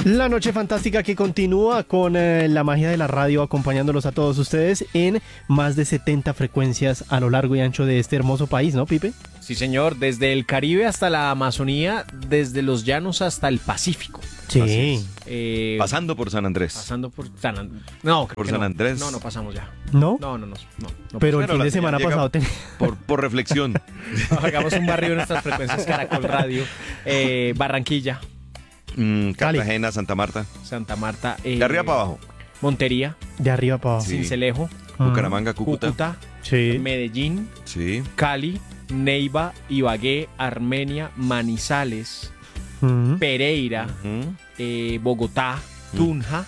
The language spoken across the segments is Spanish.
La noche fantástica que continúa con la magia de la radio acompañándolos a todos ustedes en más de 70 frecuencias a lo largo y ancho de este hermoso país, ¿no, Pipe? Sí, señor, desde el Caribe hasta la Amazonía, desde los llanos hasta el Pacífico. Sí. Pasando por San Andrés. Pasando por San Andrés. No, creo Por que San no. Andrés. No pasamos ya. ¿No? No. Pero el Bueno, fin la de semana señal llega pasado... por reflexión. Hagamos un barrio en nuestras frecuencias Caracol Radio. Barranquilla, Cartagena, Santa Marta. Santa Marta. De arriba para abajo. Montería, De arriba para abajo. Sí. Sincelejo, Bucaramanga, Cúcuta. Cúcuta, Sí. Medellín, Sí. Cali, Neiva, Ibagué, Armenia, Manizales, Mm. Pereira, Ujú. Bogotá, Tunja,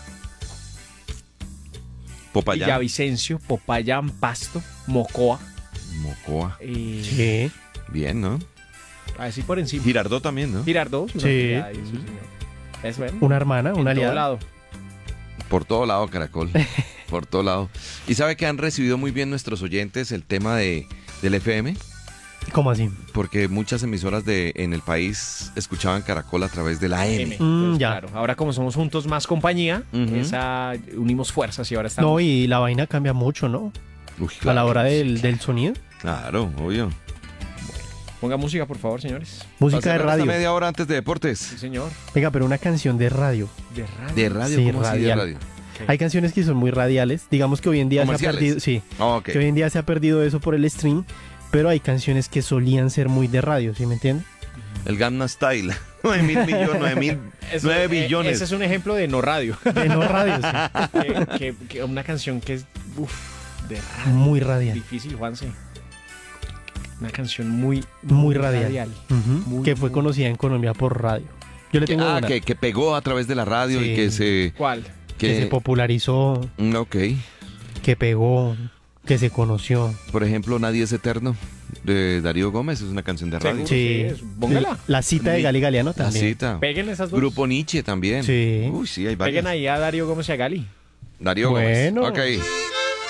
Popayán. Villavicencio, Popayán, Pasto, Mocoa. Mocoa. Sí. Bien, ¿no? Así por encima. Girardot también, ¿no? Girardot. Sí. Ay, sí, señor. Es bueno. Una hermana, una En todo aliada. lado. Por todo lado, Caracol. Por todo lado. ¿Y sabe que han recibido muy bien nuestros oyentes el tema del FM? ¿Cómo así? Porque muchas emisoras en el país escuchaban Caracol a través de la AM. M. Entonces, ya. Claro, ahora como somos juntos más compañía, Ujú. unimos fuerzas y ahora estamos. No, y la vaina cambia mucho, ¿no? Uy, A la hora sí, del sonido. Claro, obvio. Ponga música, por favor, señores. Música de Para cerrar esta radio. media hora antes de deportes. Sí, señor. Venga, pero una canción de radio. De radio. De radio, Sí, ¿cómo así de radial. radio? Ok. Hay canciones que son muy radiales. Digamos que hoy en día se ha ¿Comerciales? perdido. Sí. Ok. Que hoy en día se ha perdido eso por el stream. Pero hay canciones que solían ser muy de radio, ¿sí me entiende? El Gangnam Style. 9.000 millones, 9 billones. Ese es un ejemplo de no radio. De no radio, sí. que una canción que es de radio. Muy radial. Difícil, Juanse. Una canción muy Muy radial. Ujú. Muy, Que fue muy- conocida en Colombia por radio. Yo le tengo una Que pegó a través de la radio Sí. y que se... ¿Cuál? que se popularizó, Ok. que pegó, que se conoció. Por ejemplo, Nadie es Eterno, de Darío Gómez, es una canción de radio. Seguro. Sí, póngala. La cita de Gali Galeano La también. cita. Peguen esas dos. Grupo Nietzsche también. Sí. Uy, sí, hay varias. Peguen ahí a Darío Gómez y a Gali. Darío Bueno. Gómez. Ok.